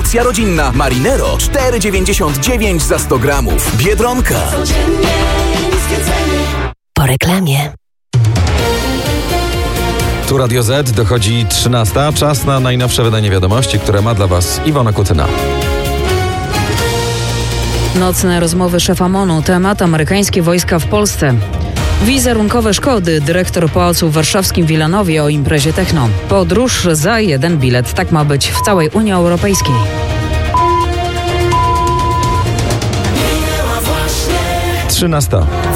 Porcja rodzinna Marinero 4,99 za 100 gramów. Biedronka. Po reklamie. Tu Radio Z, dochodzi 13. Czas na najnowsze wydanie wiadomości, które ma dla Was Iwona Kutyna. Nocne rozmowy szefa MON-u. Temat: amerykańskie wojska w Polsce. Wizerunkowe szkody. Dyrektor Pałacu w warszawskim Wilanowie o imprezie techno. Podróż za jeden bilet. Tak ma być w całej Unii Europejskiej. 13.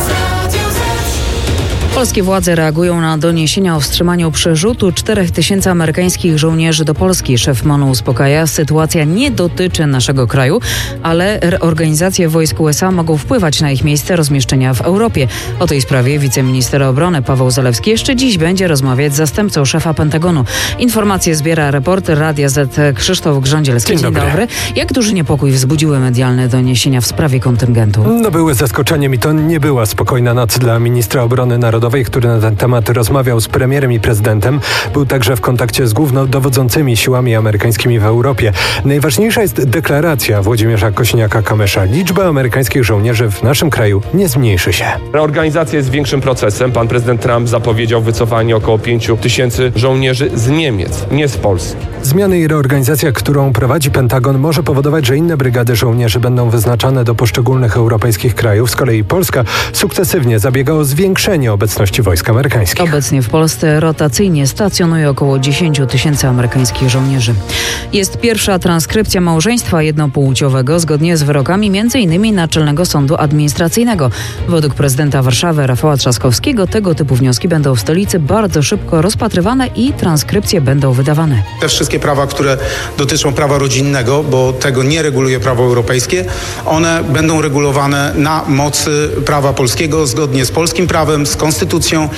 Polskie władze reagują na doniesienia o wstrzymaniu przerzutu 4000 amerykańskich żołnierzy do Polski. Szef MON-u uspokaja: sytuacja nie dotyczy naszego kraju, ale organizacje wojsk USA mogą wpływać na ich miejsce rozmieszczenia w Europie. O tej sprawie wiceminister obrony Paweł Zalewski jeszcze dziś będzie rozmawiać z zastępcą szefa Pentagonu. Informacje zbiera reporter Radia Z Krzysztof Grządzielski. Dzień dobry. Jak duży niepokój wzbudziły medialne doniesienia w sprawie kontyngentu? Były zaskoczeniem i to nie była spokojna noc dla ministra obrony narodowej, który na ten temat rozmawiał z premierem i prezydentem. Był także w kontakcie z głównodowodzącymi siłami amerykańskimi w Europie. Najważniejsza jest deklaracja Włodzimierza Kosiniaka-Kamysza. Liczba amerykańskich żołnierzy w naszym kraju nie zmniejszy się. Reorganizacja jest większym procesem. Pan prezydent Trump zapowiedział wycofanie około 5000 żołnierzy z Niemiec, nie z Polski. Zmiany i reorganizacja, którą prowadzi Pentagon, może powodować, że inne brygady żołnierzy będą wyznaczane do poszczególnych europejskich krajów. Z kolei Polska sukcesywnie zabiega o zwiększenie obecności wojsk amerykańskich. Obecnie w Polsce rotacyjnie stacjonuje około 10 000 amerykańskich żołnierzy. Jest pierwsza transkrypcja małżeństwa jednopłciowego zgodnie z wyrokami m.in. Naczelnego Sądu Administracyjnego. Według prezydenta Warszawy Rafała Trzaskowskiego tego typu wnioski będą w stolicy bardzo szybko rozpatrywane i transkrypcje będą wydawane. Te wszystkie prawa, które dotyczą prawa rodzinnego, bo tego nie reguluje prawo europejskie, one będą regulowane na mocy prawa polskiego, zgodnie z polskim prawem, z konstytucją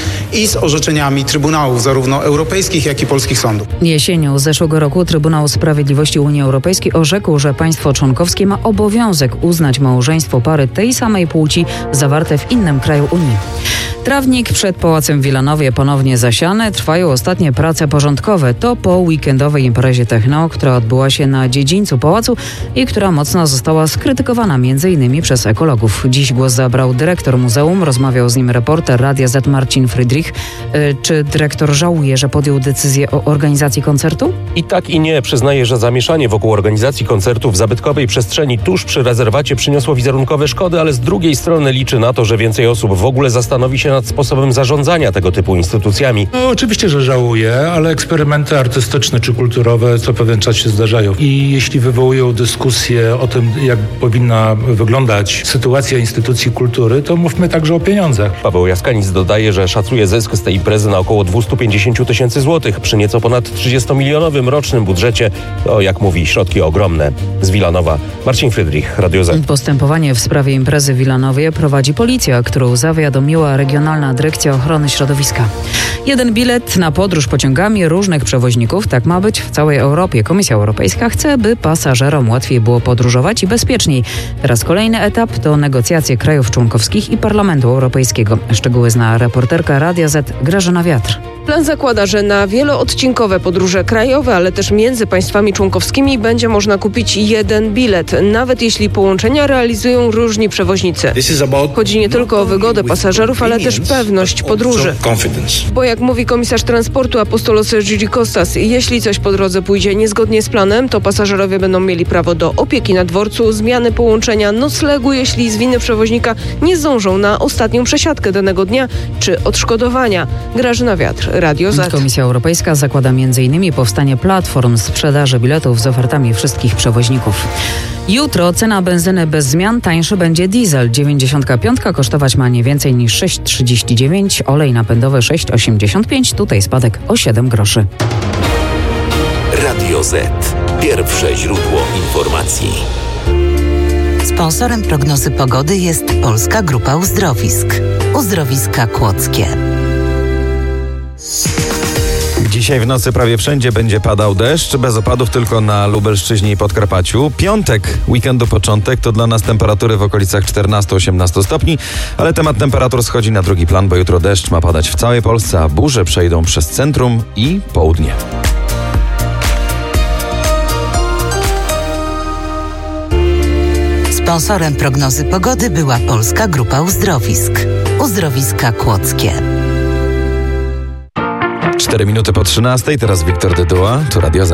i z orzeczeniami trybunałów, zarówno europejskich, jak i polskich sądów. Jesienią zeszłego roku Trybunał Sprawiedliwości Unii Europejskiej orzekł, że państwo członkowskie ma obowiązek uznać małżeństwo pary tej samej płci zawarte w innym kraju Unii. Trawnik przed Pałacem w Wilanowie ponownie zasiany. Trwają ostatnie prace porządkowe. To po weekendowej imprezie techno, która odbyła się na dziedzińcu pałacu i która mocno została skrytykowana m.in. przez ekologów. Dziś głos zabrał dyrektor muzeum. Rozmawiał z nim reporter Radia Z Marcin Friedrich. Czy dyrektor żałuje, że podjął decyzję o organizacji koncertu? I tak i nie. Przyznaje, że zamieszanie wokół organizacji koncertu w zabytkowej przestrzeni tuż przy rezerwacie przyniosło wizerunkowe szkody, ale z drugiej strony liczy na to, że więcej osób w ogóle zastanowi się nad sposobem zarządzania tego typu instytucjami. No, oczywiście, że żałuję, ale eksperymenty artystyczne czy kulturowe co pewien czas się zdarzają. I jeśli wywołują dyskusję o tym, jak powinna wyglądać sytuacja instytucji kultury, to mówmy także o pieniądzach. Paweł Jaskanic dodaje, że szacuje zysk z tej imprezy na około 250 000 złotych. Przy nieco ponad 30-milionowym rocznym budżecie to, jak mówi, środki ogromne. Z Wilanowa Marcin Friedrich, Radio Z. Postępowanie w sprawie imprezy w Wilanowie prowadzi policja, którą zawiadomiła Regionalna Dyrekcja Ochrony Środowiska. Jeden bilet na podróż pociągami różnych przewoźników. Tak ma być w całej Europie. Komisja Europejska chce, by pasażerom łatwiej było podróżować i bezpieczniej. Teraz kolejny etap to negocjacje krajów członkowskich i Parlamentu Europejskiego. Szczegóły zna reporterka Radia Z Grażyna Wiatr. Plan zakłada, że na wieloodcinkowe podróże krajowe, ale też między państwami członkowskimi będzie można kupić jeden bilet, nawet jeśli połączenia realizują różni przewoźnicy. Chodzi nie tylko o wygodę pasażerów, ale też pewność podróży. Bo jak mówi komisarz transportu Apostolos Gigi Kostas, jeśli coś po drodze pójdzie niezgodnie z planem, to pasażerowie będą mieli prawo do opieki na dworcu, zmiany połączenia, noclegu, jeśli z winy przewoźnika nie zdążą na ostatnią przesiadkę danego dnia, czy odszkodowania. Grażyna Wiatr, Radio Z. Komisja Europejska zakłada m.in. powstanie platform sprzedaży biletów z ofertami wszystkich przewoźników. Jutro cena benzyny bez zmian, tańszy będzie diesel. 95 kosztować ma nie więcej niż 6,39, olej napędowy 6,85, tutaj spadek o 7 groszy. Radio Z. Pierwsze źródło informacji. Sponsorem prognozy pogody jest Polska Grupa Uzdrowisk. Uzdrowiska Kłodzkie. Dzisiaj w nocy prawie wszędzie będzie padał deszcz, bez opadów tylko na Lubelszczyźnie i Podkarpaciu. Piątek, weekendu początek, to dla nas temperatury w okolicach 14-18 stopni, ale temat temperatur schodzi na drugi plan, bo jutro deszcz ma padać w całej Polsce, a burze przejdą przez centrum i południe. Sponsorem prognozy pogody była Polska Grupa Uzdrowisk. Uzdrowiska Kłodzkie. 4 minuty po 13, teraz Wiktor Dyduła, tu Radio Z.